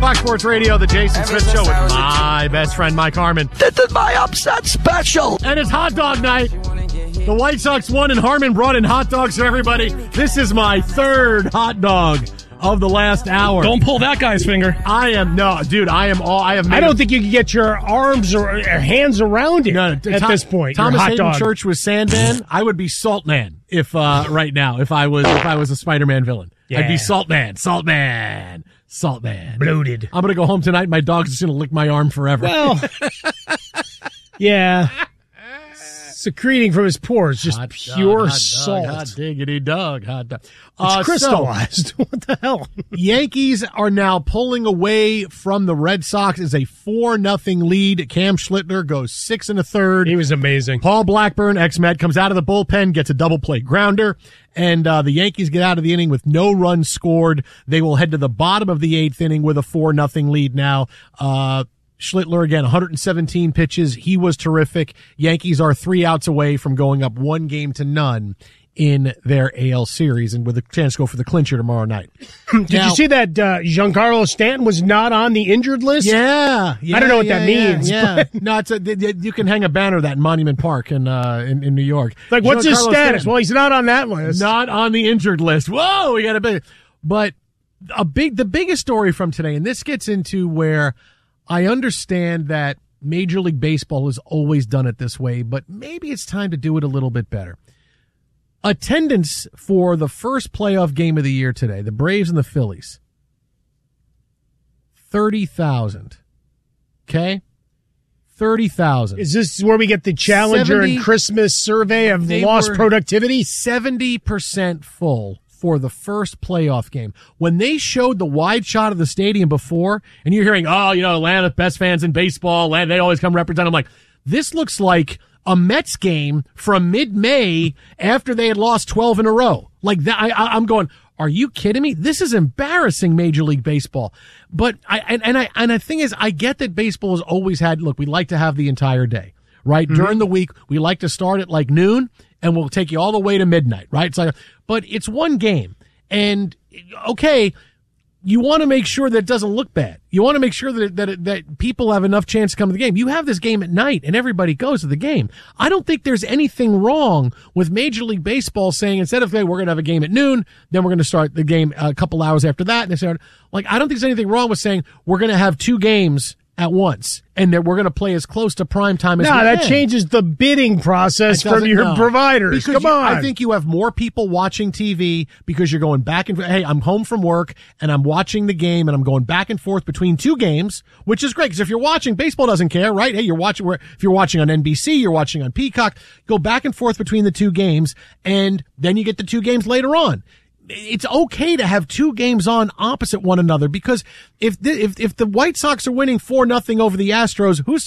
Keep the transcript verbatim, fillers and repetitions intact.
Fox Sports Radio, the Jason Smith Show with my best friend, Mike Harmon. This is my upset special. And it's hot dog night. The White Sox won, and Harmon brought in hot dogs for everybody. This is my third hot dog of the last hour. Don't pull that guy's finger. I am, no, dude, I am all, I have made I don't a, think you can get your arms or, or hands around it no, at Tom, this point. Thomas hot Hayden dog. Church was Sandman. I would be Saltman if, uh, right now, if I was, if I was a Spider-Man villain. Yeah. I'd be Saltman, Saltman, Saltman. Bloated. I'm going to go home tonight. My dog's just going to lick my arm forever. Well, yeah. Secreting from his pores, just Hot pure dog, hot salt. Dog, hot diggity dog, hot dog. It's Uh, crystallized. So, what the hell? Yankees are now pulling away from the Red Sox as a four nothing lead. Cam Schlittler goes six and a third. He was amazing. Paul Blackburn, ex-Met, comes out of the bullpen, gets a double play grounder, and uh, the Yankees get out of the inning with no runs scored. They will head to the bottom of the eighth inning with a four nothing lead now. Uh, Schlittler, again, one hundred seventeen pitches. He was terrific. Yankees are three outs away from going up one game to none in their A L series, and with a chance to go for the clincher tomorrow night. Did Now, you see that uh, Giancarlo Stanton was not on the injured list? Yeah, yeah. I don't know what yeah, that yeah, means, Yeah, but- no, it's a, you can hang a banner of that in Monument Park in uh, in, in New York. Like, what's his Giancarlo status? Stanton, Well, he's not on that list. not on the injured list. Whoa, we got a big, but a big, the biggest story from today, and this gets into where I understand that Major League Baseball has always done it this way, but maybe it's time to do it a little bit better. Attendance for the first playoff game of the year today, the Braves and the Phillies, thirty thousand. Okay? thirty thousand. Is this where we get the Challenger seventy and Christmas survey of They lost were productivity? seventy percent full for the first playoff game. When they showed the wide shot of the stadium before, and you're hearing, oh, you know, Atlanta, best fans in baseball, Atlanta, they always come represent. I'm like, this looks like a Mets game from mid-May after they had lost twelve in a row. Like that, I, I, I'm going, are you kidding me? This is embarrassing, Major League Baseball. But I, and, and I, and the thing is, I get that baseball has always had, look, we like to have the entire day, right? Mm-hmm. During the week, we like to start at like noon, and we'll take you all the way to midnight, right? It's like, but it's one game. And okay, you want to make sure that it doesn't look bad. You want to make sure that, that, that people have enough chance to come to the game. You have this game at night and everybody goes to the game. I don't think there's anything wrong with Major League Baseball saying instead of, hey, we're going to have a game at noon, then we're going to start the game a couple hours after that. And they start, like, I don't think there's anything wrong with saying we're going to have two games at once, and that we're going to play as close to prime time as no, we can. that changes the bidding process from your no. providers. Because Come you, on. I think you have more people watching T V because you're going back and hey, I'm home from work and I'm watching the game and I'm going back and forth between two games, which is great because if you're watching, baseball doesn't care, right? Hey, you're watching. If you're watching on N B C, you're watching on Peacock. Go back and forth between the two games, and then you get the two games later on. It's okay to have two games on opposite one another because if the, if if the White Sox are winning four nothing over the Astros, who's